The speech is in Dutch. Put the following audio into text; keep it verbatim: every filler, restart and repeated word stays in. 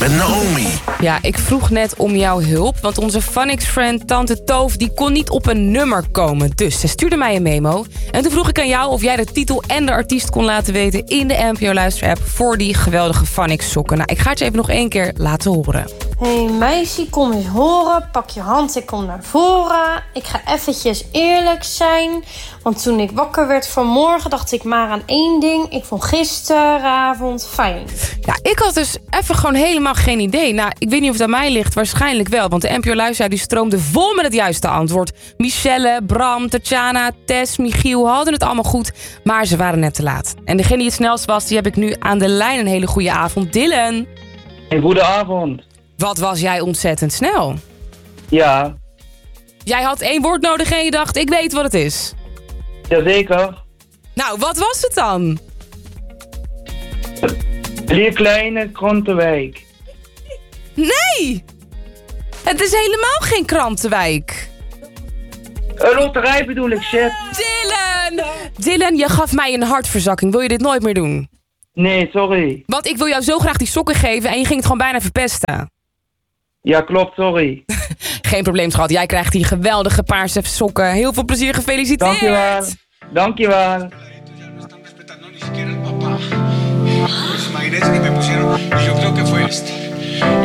met Naomi. Ja, ik vroeg net om jouw hulp, want onze Phonics-friend Tante Toof die kon niet op een nummer komen. Dus ze stuurde mij een memo. En toen vroeg ik aan jou of jij de titel en de artiest kon laten weten in de N P O Luister-app voor die geweldige Phonics sokken. Nou, ik ga het je even nog één keer laten horen. Hey meisje, kom eens horen. Pak je hand, ik kom naar voren. Ik ga eventjes eerlijk zijn. Want toen ik wakker werd vanmorgen dacht ik maar aan één ding. Ik vond gisteravond fijn. Ja, ik had dus even gewoon helemaal geen idee. Nou, ik weet niet of het aan mij ligt. Waarschijnlijk wel. Want de N P O Luisteraar die stroomde vol met het juiste antwoord. Michelle, Bram, Tatjana, Tess, Michiel hadden het allemaal goed. Maar ze waren net te laat. En degene die het snelst was, die heb ik nu aan de lijn. Een hele goede avond. Dylan. Een goede avond. Wat was jij ontzettend snel. Ja. Jij had één woord nodig en je dacht, ik weet wat het is. Jazeker. Nou, wat was het dan? Drie kleine Krantenwijk. Nee! Het is helemaal geen Krantenwijk. Een loterij bedoel ik, shit. Dylan! Dylan, je gaf mij een hartverzakking. Wil je dit nooit meer doen? Nee, sorry. Want ik wil jou zo graag die sokken geven en je ging het gewoon bijna verpesten. Ja, klopt, sorry. Geen probleem, schat. Jij krijgt die geweldige paarse sokken. Heel veel plezier, gefeliciteerd. Dankjewel. Dankjewel. Imagínense que me pusieron, y yo creo que fue este.